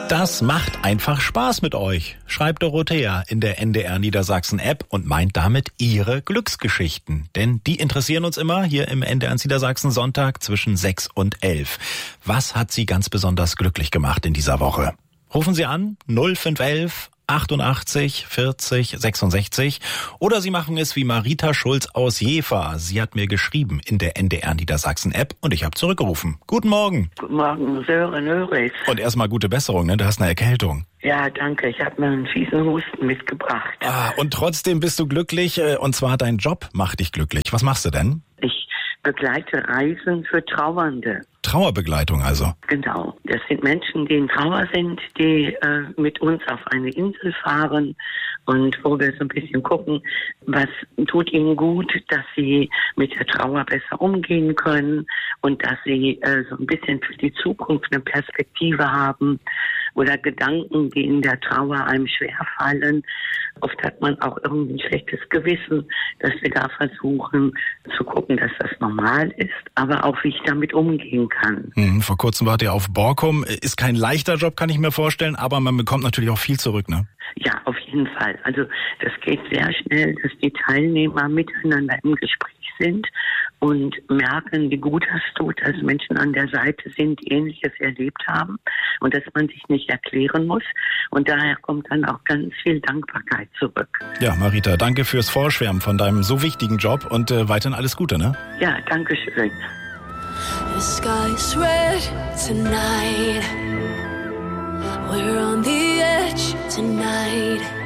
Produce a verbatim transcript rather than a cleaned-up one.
Das macht einfach Spaß mit euch, schreibt Dorothea in der N D R Niedersachsen App und meint damit ihre Glücksgeschichten. Denn die interessieren uns immer hier im N D R Niedersachsen Sonntag zwischen sechs und elf. Was hat Sie ganz besonders glücklich gemacht in dieser Woche? Rufen Sie an null fünf elf achtundachtzig vierzig sechsundsechzig oder Sie machen es wie Marita Schulz aus Jever. Sie hat mir geschrieben in der N D R Niedersachsen App und ich habe zurückgerufen. Guten Morgen. Guten Morgen, Sören Höris. Und erstmal gute Besserung, ne? Du hast eine Erkältung. Ja, danke. Ich habe mir einen fiesen Husten mitgebracht. Ah, und trotzdem bist du glücklich, und zwar dein Job macht dich glücklich. Was machst du denn? Ich begleite Reisen für Trauernde. Trauerbegleitung also? Genau. Das sind Menschen, die in Trauer sind, die äh, mit uns auf eine Insel fahren und wo wir so ein bisschen gucken, was tut ihnen gut, dass sie mit der Trauer besser umgehen können und dass sie äh, so ein bisschen für die Zukunft eine Perspektive haben oder Gedanken, die in der Trauer einem schwerfallen. Oft hat man auch irgendwie ein schlechtes Gewissen, dass wir da versuchen zu gucken, dass das normal ist, aber auch wie ich damit umgehen kann. Hm, vor kurzem wart ihr auf Borkum. Ist kein leichter Job, kann ich mir vorstellen, aber man bekommt natürlich auch viel zurück, ne? Ja, auf jeden Fall. Also das geht sehr schnell, dass die Teilnehmer miteinander im Gespräch sind und merken, wie gut das tut, dass Menschen an der Seite sind, die Ähnliches erlebt haben und dass man sich nicht erklären muss. Und daher kommt dann auch ganz viel Dankbarkeit zurück. Ja, Marita, danke fürs Vorschwärmen von deinem so wichtigen Job und äh, weiterhin alles Gute, ne? Ja, danke schön. The sky's red tonight. We're on the edge tonight.